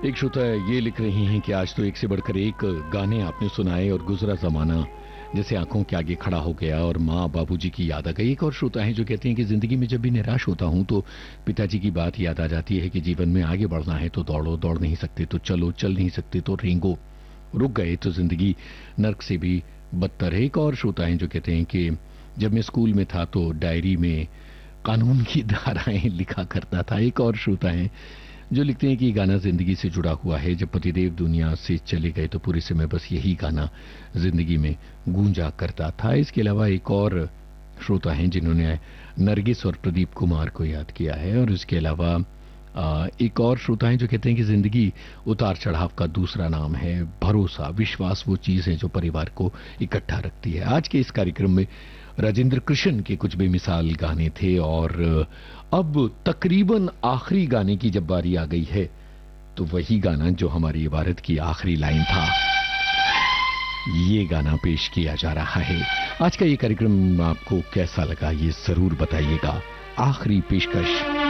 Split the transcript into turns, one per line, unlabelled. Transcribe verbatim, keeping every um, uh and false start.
एक श्रोता ये लिख रही हैं कि आज तो एक से बढ़कर एक गाने आपने सुनाए और गुजरा जमाना जैसे आंखों के आगे खड़ा हो गया और माँ बाबूजी की याद आ गई। एक और श्रोता है जो कहते हैं कि जिंदगी में जब भी निराश होता हूं तो पिताजी की बात याद आ जाती है कि जीवन में आगे बढ़ना है तो दौड़ो, दौड़ नहीं सकते तो चलो, चल नहीं सकते तो रेंगो, रुक गए तो जिंदगी नर्क से भी बदतर है। एक और श्रोता है जो कहते हैं कि जब मैं स्कूल में था तो डायरी में कानून की धाराएं लिखा करता था। एक और श्रोता है जो लिखते हैं कि ये गाना जिंदगी से जुड़ा हुआ है, जब पतिदेव दुनिया से चले गए तो पूरे समय बस यही गाना जिंदगी में गूंजा करता था। इसके अलावा एक और श्रोता हैं जिन्होंने नरगिस और प्रदीप कुमार को याद किया है। और इसके अलावा आ, एक और श्रोता हैं जो कहते हैं कि जिंदगी उतार चढ़ाव का दूसरा नाम है। भरोसा, विश्वास वो चीज है जो परिवार को इकट्ठा रखती है। आज के इस कार्यक्रम में राजेंद्र कृष्ण के कुछ बेमिसाल गाने थे और अब तकरीबन आखिरी गाने की जब बारी आ गई है तो वही गाना जो हमारी इबारत की आखिरी लाइन था, ये गाना पेश किया जा रहा है। आज का ये कार्यक्रम आपको कैसा लगा ये जरूर बताइएगा। आखिरी पेशकश